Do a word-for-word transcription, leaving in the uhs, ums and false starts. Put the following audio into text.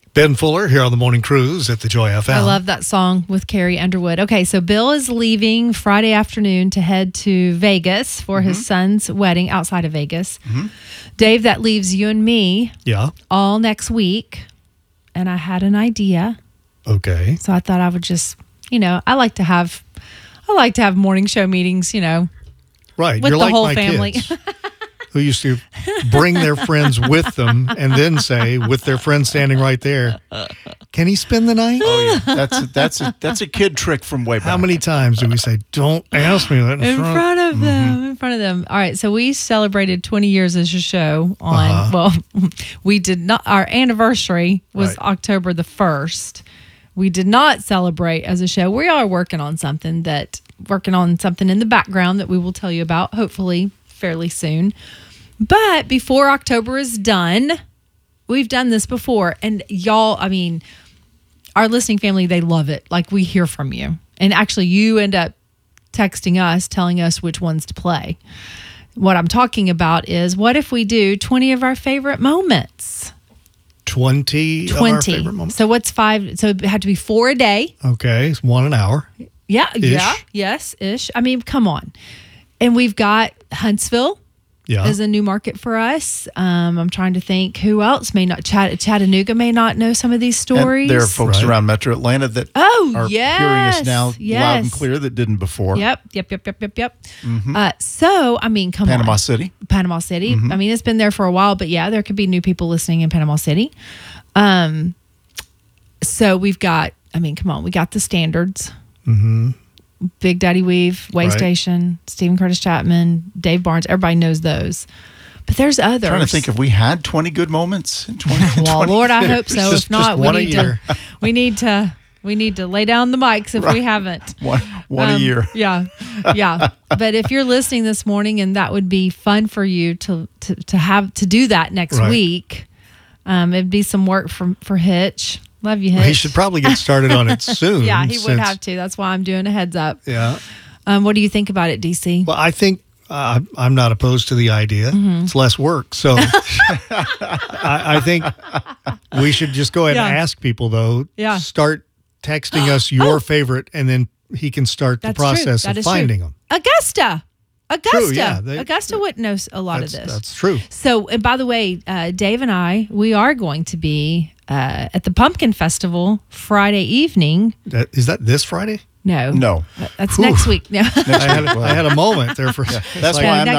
Ben Fuller here on the Morning Cruise at the Joy F M. I love that song with Carrie Underwood. Okay, so Bill is leaving Friday afternoon to head to Vegas for mm-hmm. his son's wedding outside of Vegas. Mm-hmm. Dave, that leaves you and me yeah. all next week. And I had an idea. Okay. So I thought I would just, you know, I like to have, I like to have morning show meetings, you know, right. with You're the like whole my family. Kids, who used to bring their friends with them and then say, with their friend standing right there, can he spend the night? Oh, yeah. That's a, that's a, that's a kid trick from way back. How many times do we say, don't ask me that in, in front, front of mm-hmm. them, in front of them. All right, so we celebrated twenty years as a show on, uh-huh. well, we did not, our anniversary was right. October the first. We did not celebrate as a show. We are working on something that, working on something in the background that we will tell you about, hopefully fairly soon. But before October is done, we've done this before. And y'all, I mean, our listening family, they love it. Like, we hear from you. And actually, you end up texting us, telling us which ones to play. What I'm talking about is, what if we do twenty of our favorite moments? twenty, twenty. Of our favorite moments? So what's five? So it had to be four a day. Okay, it's one an hour. Yeah, Ish. yeah, yes, ish. I mean, come on. And we've got Huntsville. Yeah. Is a new market for us. Um, I'm trying to think who else may not. Chatt- Chattanooga may not know some of these stories. And there are folks right. around Metro Atlanta that oh, are yes, curious now, yes. loud and clear, that didn't before. Yep, yep, yep, yep, yep, yep. Mm-hmm. Uh, so, I mean, come Panama on. City. Panama City. Mm-hmm. I mean, it's been there for a while, but yeah, there could be new people listening in Panama City. Um, so we've got, I mean, come on, we got the standards. Mm-hmm. Big Daddy Weave, Way right. Station, Stephen Curtis Chapman, Dave Barnes. Everybody knows those. But there's others. I'm trying to think if we had twenty good moments in twenty twenty. Well, Lord, I hope so. Just- if not, just we one a need year. to we need to we need to lay down the mics if Right. we haven't. One, one Um, a year. Yeah. Yeah. But if you're listening this morning and that would be fun for you to to, to have to do that next Right. week, um, it'd be some work for for Hitch. Love you, Hitch. Well, he should probably get started on it soon. yeah, he would since- have to. That's why I'm doing a heads up. Yeah. Um, what do you think about it, D C? Well, I think uh, I'm not opposed to the idea. Mm-hmm. It's less work. So I, I think we should just go ahead Yeah. and ask people, though. Yeah. Start texting us your favorite, and then he can start That's the process true. That of is finding true. them. Augusta. Augusta. True, yeah, they- Augusta wouldn't know a lot That's, of this. that's true. So, and by the way, uh, Dave and I, we are going to be uh, at the Pumpkin Festival Friday evening. That, is that this Friday? No. No. That's next week. No. I had, I had a moment there for. That's like- why I'm next not